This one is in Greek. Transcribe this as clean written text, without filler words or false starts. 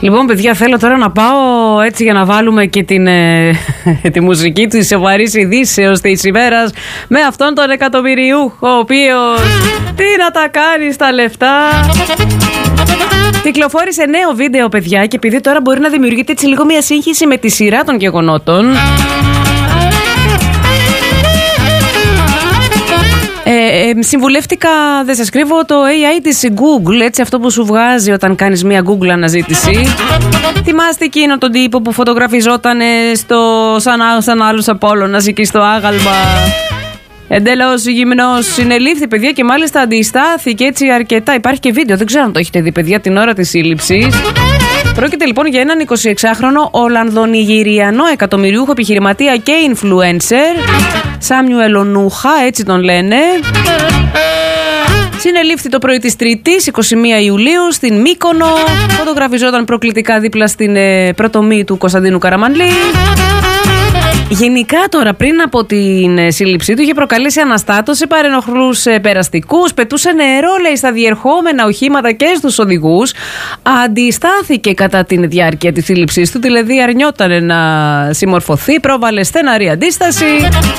Λοιπόν, παιδιά, θέλω τώρα να πάω έτσι για να βάλουμε και τη μουσική της σοβαρής ειδήσεως της ημέρας με αυτόν τον εκατομμυριούχο, ο οποίος τι να τα κάνει στα λεφτά. Κυκλοφόρησε νέο βίντεο, παιδιά, και επειδή τώρα μπορεί να δημιουργείται έτσι λίγο μια σύγχυση με τη σειρά των γεγονότων, συμβουλεύτηκα, δεν σας κρύβω, το AI της Google, έτσι, αυτό που σου βγάζει όταν κάνεις μια Google αναζήτηση. Θυμάστε εκείνο τον τύπο που φωτογραφιζόταν σαν άλλος Απόλλωνας εκεί στο άγαλμα, εντελώς γυμνός? Συνελήφθη, παιδιά, και μάλιστα αντιστάθηκε έτσι αρκετά. Υπάρχει και βίντεο, δεν ξέρω αν το έχετε δει, παιδιά, την ώρα της σύλληψης. Πρόκειται λοιπόν για έναν 26χρονο Ολλανδονιγηριανό εκατομμυριούχο επιχειρηματία και influencer, Σάμιουελ Ονούχα, έτσι τον λένε. Συνελήφθη το πρωί της Τρίτης, 21 Ιουλίου, στην Μύκονο. Φωτογραφιζόταν προκλητικά δίπλα στην πρωτομή του Κωνσταντίνου Καραμανλή. Γενικά τώρα, πριν από την σύλληψή του, είχε προκαλέσει αναστάτωση, παρενοχλούσε περαστικούς, πετούσε νερό, λέει, στα διερχόμενα οχήματα και στους οδηγούς. Αντιστάθηκε κατά τη διάρκεια της σύλληψής του, δηλαδή αρνιόταν να συμμορφωθεί, πρόβαλε στεναρή αντίσταση.